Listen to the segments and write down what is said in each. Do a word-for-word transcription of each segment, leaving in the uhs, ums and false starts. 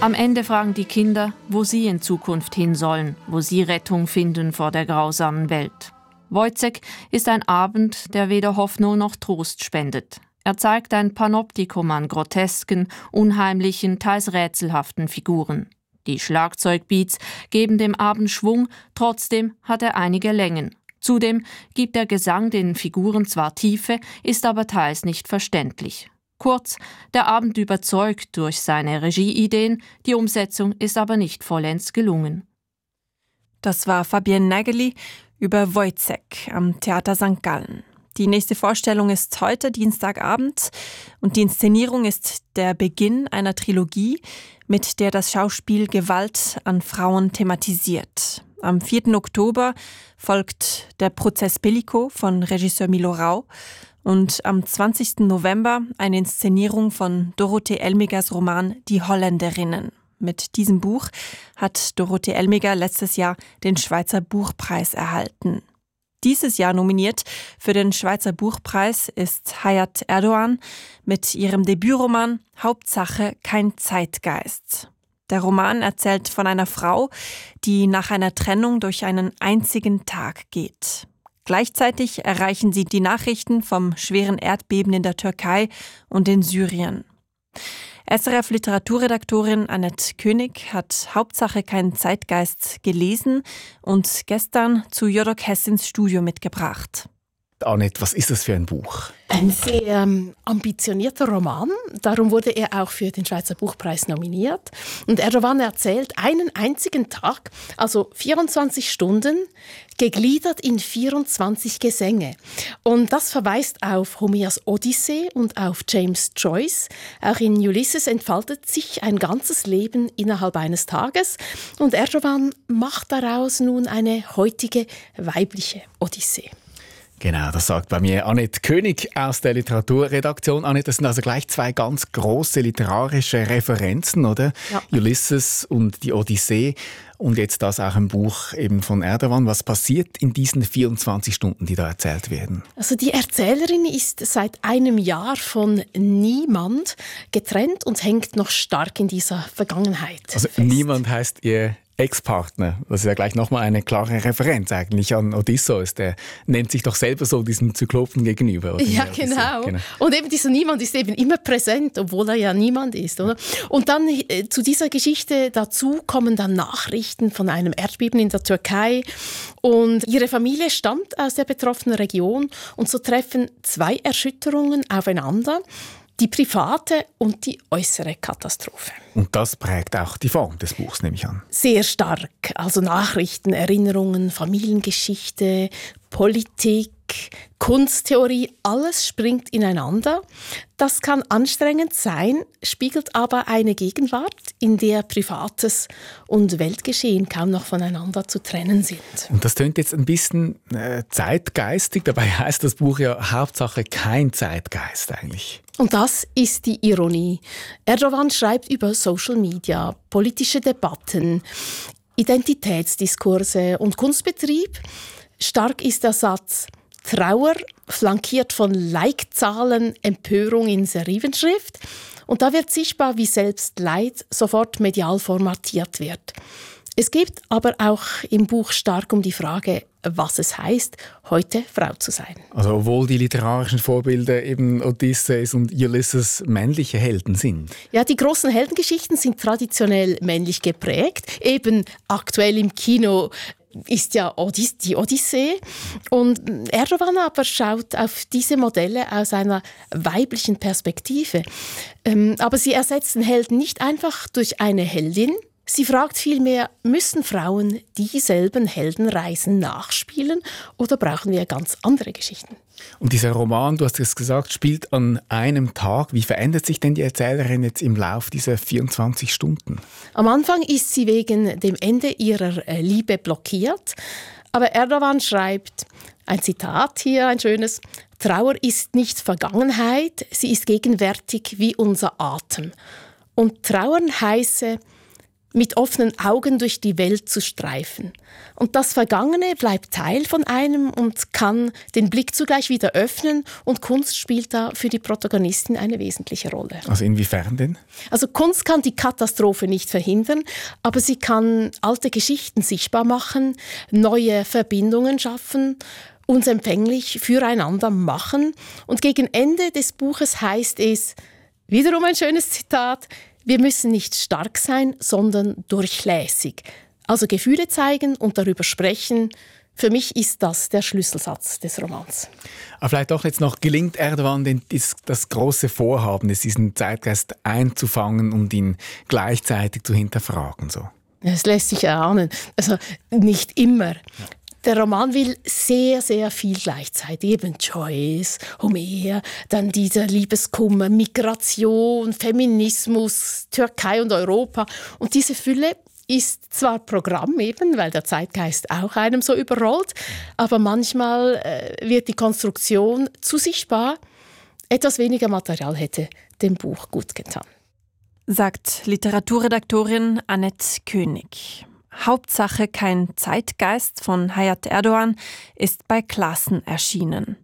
Am Ende fragen die Kinder, wo sie in Zukunft hin sollen, wo sie Rettung finden vor der grausamen Welt. Wojciech ist ein Abend, der weder Hoffnung noch Trost spendet. Er zeigt ein Panoptikum an grotesken, unheimlichen, teils rätselhaften Figuren. Die Schlagzeugbeats geben dem Abend Schwung, trotzdem hat er einige Längen. Zudem gibt der Gesang den Figuren zwar Tiefe, ist aber teils nicht verständlich. Kurz, der Abend überzeugt durch seine Regieideen, die Umsetzung ist aber nicht vollends gelungen. Das war Fabienne Nägeli über Wojciech am Theater Sankt Gallen. Die nächste Vorstellung ist heute Dienstagabend und die Inszenierung ist der Beginn einer Trilogie, mit der das Schauspiel Gewalt an Frauen thematisiert. Am vierten Oktober folgt der Prozess Pellico von Regisseur Milo Rau und am zwanzigsten November eine Inszenierung von Dorothee Elmigers Roman Die Holländerinnen. Mit diesem Buch hat Dorothee Elmiger letztes Jahr den Schweizer Buchpreis erhalten. Dieses Jahr nominiert für den Schweizer Buchpreis ist Hayat Erdoğan mit ihrem Debütroman Hauptsache kein Zeitgeist. Der Roman erzählt von einer Frau, die nach einer Trennung durch einen einzigen Tag geht. Gleichzeitig erreichen sie die Nachrichten vom schweren Erdbeben in der Türkei und in Syrien. S R F-Literaturredaktorin Annette König hat Hauptsache kein Zeitgeist gelesen und gestern zu Jodok Hess ins Studio mitgebracht. Annette, was ist das für ein Buch? Ein sehr ähm, ambitionierter Roman. Darum wurde er auch für den Schweizer Buchpreis nominiert. Und Erdoğan erzählt einen einzigen Tag, also vierundzwanzig Stunden, gegliedert in vierundzwanzig Gesänge. Und das verweist auf Homers Odyssee und auf James Joyce. Auch in Ulysses entfaltet sich ein ganzes Leben innerhalb eines Tages. Und Erdoğan macht daraus nun eine heutige weibliche Odyssee. Genau, das sagt bei mir Annette König aus der Literaturredaktion. Annette, das sind also gleich zwei ganz grosse literarische Referenzen, oder? Ja. Ulysses und die Odyssee. Und jetzt das auch im Buch eben von Erdoğan. Was passiert in diesen vierundzwanzig Stunden, die da erzählt werden? Also die Erzählerin ist seit einem Jahr von niemand getrennt und hängt noch stark in dieser Vergangenheit Also fest. Niemand heißt ihr Ex-Partner. Das ist ja gleich nochmal eine klare Referenz eigentlich an Odysseus. Der nennt sich doch selber so diesem Zyklopen gegenüber. Oder? Ja, genau. genau. Und eben dieser Niemand ist eben immer präsent, obwohl er ja niemand ist. Oder? Und dann äh, zu dieser Geschichte dazu kommen dann Nachrichten von einem Erdbeben in der Türkei. Und ihre Familie stammt aus der betroffenen Region. Und so treffen zwei Erschütterungen aufeinander. Die private und die äußere Katastrophe. Und das prägt auch die Form des Buchs, nehme ich an. Sehr stark. Also Nachrichten, Erinnerungen, Familiengeschichte, Politik, Kunsttheorie, alles springt ineinander. Das kann anstrengend sein, spiegelt aber eine Gegenwart, in der Privates und Weltgeschehen kaum noch voneinander zu trennen sind. Und das tönt jetzt ein bisschen äh, zeitgeistig, dabei heißt das Buch ja Hauptsache kein Zeitgeist eigentlich. Und das ist die Ironie. Erdoğan schreibt über Social Media, politische Debatten, Identitätsdiskurse und Kunstbetrieb. Stark ist der Satz Trauer, flankiert von Like-Zahlen, Empörung in Serivenschrift. Und da wird sichtbar, wie selbst Leid sofort medial formatiert wird. Es geht aber auch im Buch stark um die Frage, was es heißt, heute Frau zu sein. Also obwohl die literarischen Vorbilder eben Odysseus und Ulysses männliche Helden sind. Ja, die großen Heldengeschichten sind traditionell männlich geprägt. Eben aktuell im Kino ist ja die Odyssee. Und Erdoğan aber schaut auf diese Modelle aus einer weiblichen Perspektive. Aber sie ersetzen Helden nicht einfach durch eine Heldin. Sie fragt vielmehr, müssen Frauen dieselben Heldenreisen nachspielen oder brauchen wir ganz andere Geschichten? Und dieser Roman, du hast es gesagt, spielt an einem Tag. Wie verändert sich denn die Erzählerin jetzt im Laufe dieser vierundzwanzig Stunden? Am Anfang ist sie wegen dem Ende ihrer Liebe blockiert. Aber Erdoğan schreibt, ein Zitat hier, ein schönes, Trauer ist nicht Vergangenheit, sie ist gegenwärtig wie unser Atem. Und trauern heiße, mit offenen Augen durch die Welt zu streifen. Und das Vergangene bleibt Teil von einem und kann den Blick zugleich wieder öffnen, und Kunst spielt da für die Protagonistin eine wesentliche Rolle. Also inwiefern denn? Also Kunst kann die Katastrophe nicht verhindern, aber sie kann alte Geschichten sichtbar machen, neue Verbindungen schaffen, uns empfänglich füreinander machen. Und gegen Ende des Buches heißt es, wiederum ein schönes Zitat, wir müssen nicht stark sein, sondern durchlässig. Also Gefühle zeigen und darüber sprechen. Für mich ist das der Schlüsselsatz des Romans. Aber vielleicht doch jetzt noch, gelingt Erdogan denn das, das große Vorhaben, diesen Zeitgeist einzufangen und ihn gleichzeitig zu hinterfragen? So? Das lässt sich erahnen. Also nicht immer. Ja. Der Roman will sehr, sehr viel gleichzeitig. Eben Joyce, Homer, dann dieser Liebeskummer, Migration, Feminismus, Türkei und Europa. Und diese Fülle ist zwar Programm eben, weil der Zeitgeist auch einem so überrollt, aber manchmal äh, wird die Konstruktion zu sichtbar. Etwas weniger Material hätte dem Buch gut getan. Sagt Literaturredaktorin Annette König. Hauptsache kein Zeitgeist von Hayat Erdoğan ist bei Klassen erschienen.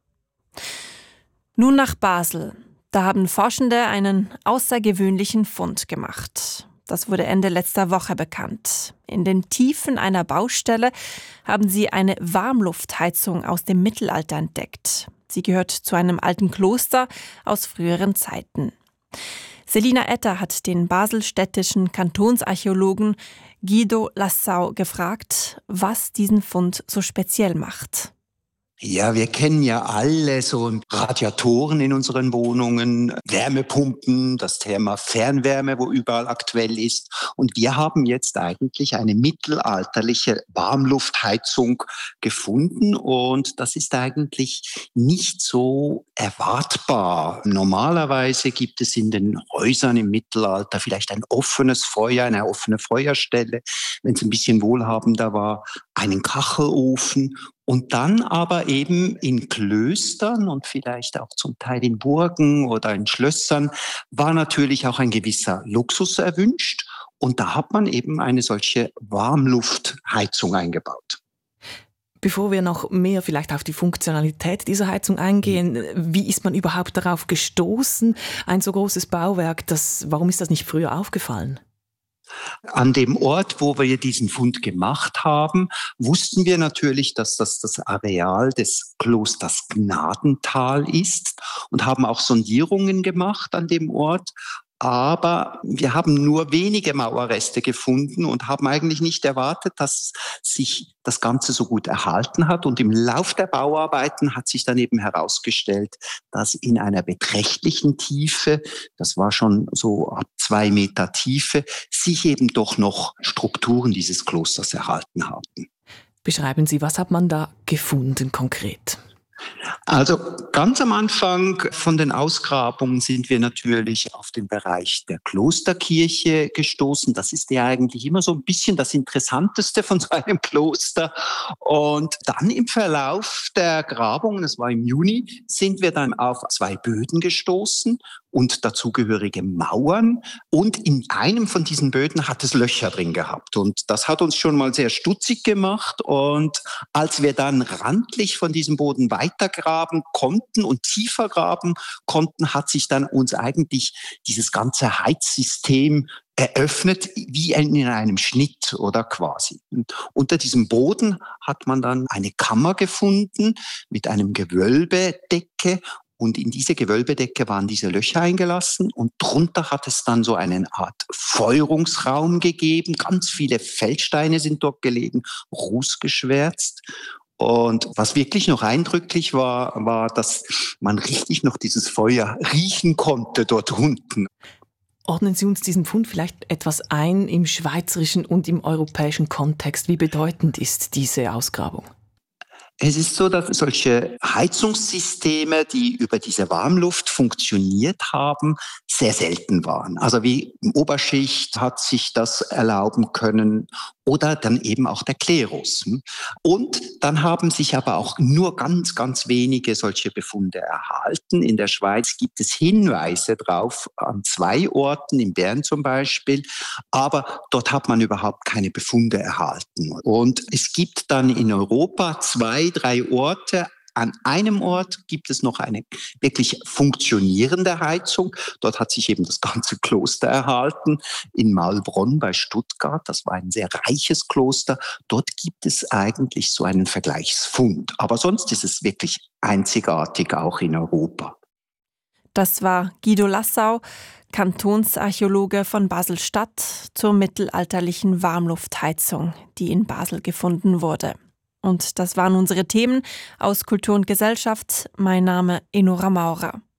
Nun nach Basel. Da haben Forschende einen außergewöhnlichen Fund gemacht. Das wurde Ende letzter Woche bekannt. In den Tiefen einer Baustelle haben sie eine Warmluftheizung aus dem Mittelalter entdeckt. Sie gehört zu einem alten Kloster aus früheren Zeiten. Selina Etter hat den baselstädtischen Kantonsarchäologen Guido Lassau gefragt, was diesen Fund so speziell macht. Ja, wir kennen ja alle so Radiatoren in unseren Wohnungen, Wärmepumpen, das Thema Fernwärme, wo überall aktuell ist. Und wir haben jetzt eigentlich eine mittelalterliche Warmluftheizung gefunden. Und das ist eigentlich nicht so erwartbar. Normalerweise gibt es in den Häusern im Mittelalter vielleicht ein offenes Feuer, eine offene Feuerstelle. Wenn es ein bisschen wohlhabender war, einen Kachelofen. Und dann aber eben in Klöstern und vielleicht auch zum Teil in Burgen oder in Schlössern war natürlich auch ein gewisser Luxus erwünscht. Und da hat man eben eine solche Warmluftheizung eingebaut. Bevor wir noch mehr vielleicht auf die Funktionalität dieser Heizung eingehen, wie ist man überhaupt darauf gestoßen, ein so großes Bauwerk, das, warum ist das nicht früher aufgefallen? An dem Ort, wo wir diesen Fund gemacht haben, wussten wir natürlich, dass das das Areal des Klosters Gnadental ist und haben auch Sondierungen gemacht an dem Ort. Aber wir haben nur wenige Mauerreste gefunden und haben eigentlich nicht erwartet, dass sich das Ganze so gut erhalten hat. Und im Lauf der Bauarbeiten hat sich dann eben herausgestellt, dass in einer beträchtlichen Tiefe, das war schon so ab zwei Meter Tiefe, sich eben doch noch Strukturen dieses Klosters erhalten haben. Beschreiben Sie, was hat man da gefunden konkret? Also ganz am Anfang von den Ausgrabungen sind wir natürlich auf den Bereich der Klosterkirche gestoßen. Das ist ja eigentlich immer so ein bisschen das Interessanteste von so einem Kloster. Und dann im Verlauf der Grabungen, das war im Juni, sind wir dann auf zwei Böden gestoßen und dazugehörige Mauern. Und in einem von diesen Böden hat es Löcher drin gehabt. Und das hat uns schon mal sehr stutzig gemacht. Und als wir dann randlich von diesem Boden weitergraben konnten und tiefer graben konnten, hat sich dann uns eigentlich dieses ganze Heizsystem eröffnet, wie in einem Schnitt oder quasi. Und unter diesem Boden hat man dann eine Kammer gefunden mit einem Gewölbedecke. Und in diese Gewölbedecke waren diese Löcher eingelassen und drunter hat es dann so eine Art Feuerungsraum gegeben. Ganz viele Feldsteine sind dort gelegen, rußgeschwärzt. Und was wirklich noch eindrücklich war, war, dass man richtig noch dieses Feuer riechen konnte dort unten. Ordnen Sie uns diesen Fund vielleicht etwas ein im schweizerischen und im europäischen Kontext. Wie bedeutend ist diese Ausgrabung? Es ist so, dass solche Heizungssysteme, die über diese Warmluft funktioniert haben, sehr selten waren. Also wie im Oberschicht hat sich das erlauben können oder dann eben auch der Klerus. Und dann haben sich aber auch nur ganz, ganz wenige solche Befunde erhalten. In der Schweiz gibt es Hinweise drauf, an zwei Orten, in Bern zum Beispiel, aber dort hat man überhaupt keine Befunde erhalten. Und es gibt dann in Europa zwei, drei Orte. An einem Ort gibt es noch eine wirklich funktionierende Heizung. Dort hat sich eben das ganze Kloster erhalten. In Maulbronn bei Stuttgart, das war ein sehr reiches Kloster. Dort gibt es eigentlich so einen Vergleichsfund. Aber sonst ist es wirklich einzigartig, auch in Europa. Das war Guido Lassau, Kantonsarchäologe von Basel-Stadt, zur mittelalterlichen Warmluftheizung, die in Basel gefunden wurde. Und das waren unsere Themen aus Kultur und Gesellschaft. Mein Name Enora Maurer.